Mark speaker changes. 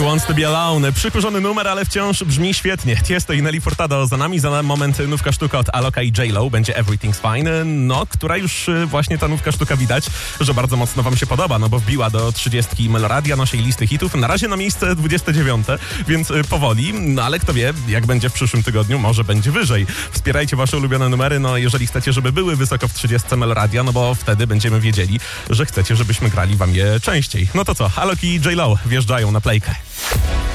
Speaker 1: Who Wants to Be Alone? Przykurzony numer, ale wciąż brzmi świetnie. Tiesto i Nelly Furtado za nami. Za moment nówka sztuka od Aloka i J.Lo. Będzie Everything's Fine. No, która już właśnie ta nówka sztuka widać, że bardzo mocno wam się podoba, no bo wbiła do 30 Meloradia naszej listy hitów. Na razie na miejsce 29, więc powoli. No ale kto wie, jak będzie w przyszłym tygodniu, może będzie wyżej. Wspierajcie wasze ulubione numery, no jeżeli chcecie, żeby były wysoko w 30 Meloradia, no bo wtedy będziemy wiedzieli, że chcecie, żebyśmy grali wam je częściej. No to co, Alok i J.Lo wjeżdżają na playkę.